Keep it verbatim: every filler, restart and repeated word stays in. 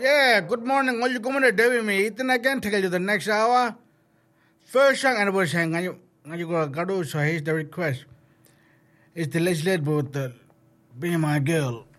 Yeah, good morning. All you come to do with me. Eating again, take you the next hour. First song and was hang you you go go so here's the request. It's the legislate both the Be My Girl.